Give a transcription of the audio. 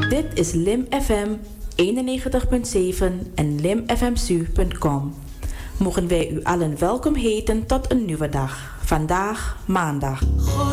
Dit is Lim FM 91.7 en limfmsu.com. Mogen wij u allen welkom heten tot een nieuwe dag. Vandaag maandag.